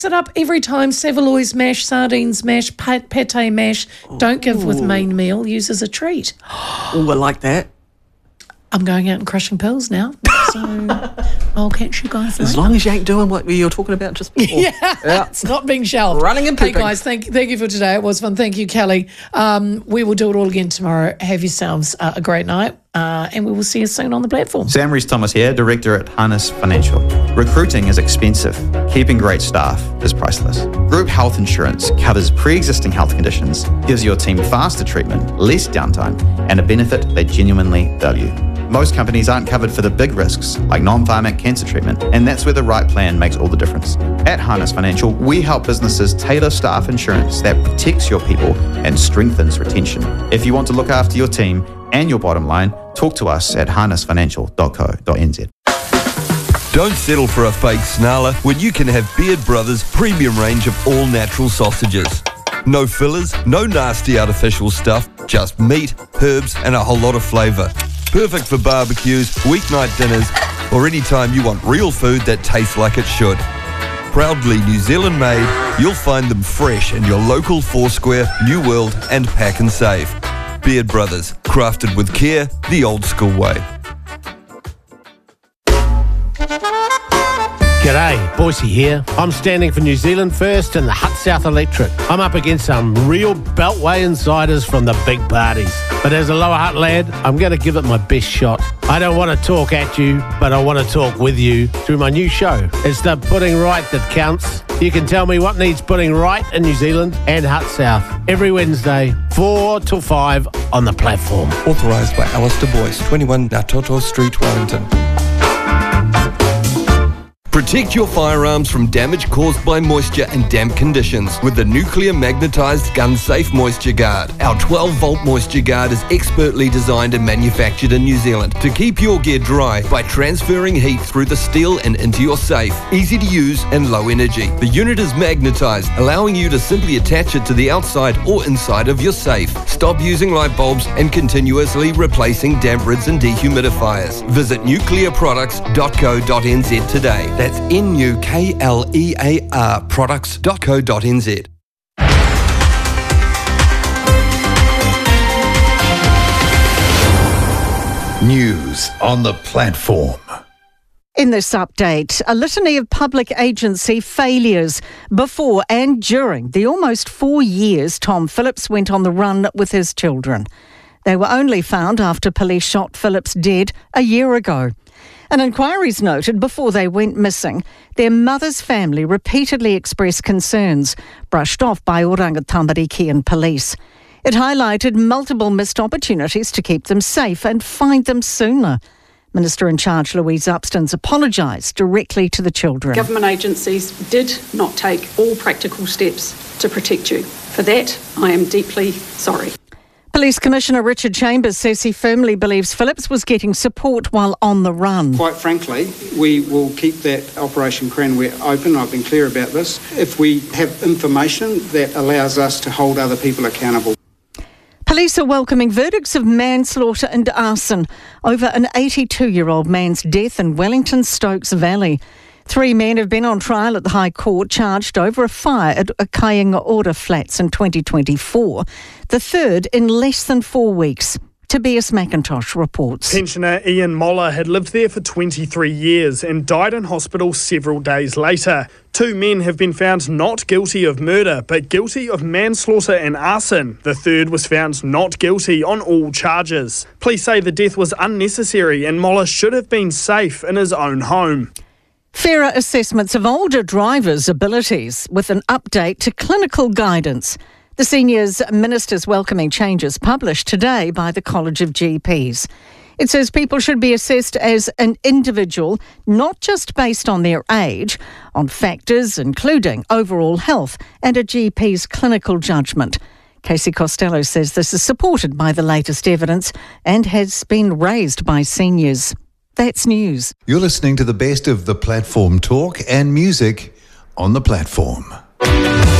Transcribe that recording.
it up every time. Saveloys mash, sardines mash, pate mash. Don't give with main meal. Use as a treat. Oh, I like that. I'm going out and crushing pills now, so I'll catch you guys later. As long as you ain't doing what you were talking about just before. Yeah, it's not being shelved. Running and Hey pooping. guys, thank you for today. It was fun. Thank you, Kelly. We will do it all again tomorrow. Have yourselves a great night, and we will see you soon on the platform. Sam Rees-Thomas here, Director at Harness Financial. Recruiting is expensive. Keeping great staff is priceless. Group health insurance covers pre-existing health conditions, gives your team faster treatment, less downtime, and a benefit they genuinely value. Most companies aren't covered for the big risks, like non-pharmac cancer treatment, and that's where the right plan makes all the difference. At Harness Financial, we help businesses tailor staff insurance that protects your people and strengthens retention. If you want to look after your team and your bottom line, talk to us at harnessfinancial.co.nz. Don't settle for a fake snarler when you can have Beard Brothers' premium range of all-natural sausages. No fillers, no nasty artificial stuff, just meat, herbs and a whole lot of flavour. Perfect for barbecues, weeknight dinners, or any time you want real food that tastes like it should. Proudly New Zealand made, you'll find them fresh in your local Foursquare, New World and Pack and Save. Beard Brothers, crafted with care, the old school way. G'day, Boise here. I'm standing for New Zealand First and the Hut South Electorate. I'm up against some real Beltway insiders from the big parties. But as a Lower Hutt lad, I'm going to give it my best shot. I don't want to talk at you, but I want to talk with you through my new show. It's the Putting Right that counts. You can tell me what needs putting right in New Zealand and Hut South every Wednesday, 4 till 5 on the platform. Authorised by Alistair Boyce, 21 Natoto Street, Wellington. Protect your firearms from damage caused by moisture and damp conditions with the nuclear magnetised gun safe Moisture Guard. Our 12-volt Moisture Guard is expertly designed and manufactured in New Zealand to keep your gear dry by transferring heat through the steel and into your safe. Easy to use and low energy. The unit is magnetised, allowing you to simply attach it to the outside or inside of your safe. Stop using light bulbs and continuously replacing damp rids and dehumidifiers. Visit nuclearproducts.co.nz today. That's NUKLEAR products.co.nz. News on the platform. In this update, a litany of public agency failures before and during the almost 4 years Tom Phillips went on the run with his children. They were only found after police shot Phillips dead a year ago. And inquiries noted before they went missing, their mother's family repeatedly expressed concerns, brushed off by Oranga Tamariki and police. It highlighted multiple missed opportunities to keep them safe and find them sooner. Minister in charge Louise Upston's apologised directly to the children. Government agencies did not take all practical steps to protect you. For that, I am deeply sorry. Police Commissioner Richard Chambers says he firmly believes Phillips was getting support while on the run. Quite frankly, we will keep that Operation Cranware open. I've been clear about this. If we have information that allows us to hold other people accountable. Police are welcoming verdicts of manslaughter and arson over an 82-year-old man's death in Wellington's Stokes Valley. 3 men have been on trial at the High Court charged over a fire at Kainga Order Flats in 2024, the third in less than 4 weeks. Tobias McIntosh reports. Pensioner Ian Moller had lived there for 23 years and died in hospital several days later. 2 men have been found not guilty of murder, but guilty of manslaughter and arson. The third was found not guilty on all charges. Police say the death was unnecessary and Moller should have been safe in his own home. Fairer assessments of older drivers' abilities with an update to clinical guidance. The Seniors Minister's welcoming changes published today by the College of GPs. It says people should be assessed as an individual, not just based on their age, on factors including overall health and a GP's clinical judgment. Casey Costello says this is supported by the latest evidence and has been raised by seniors. That's news. You're listening to the best of the platform talk and music on the platform.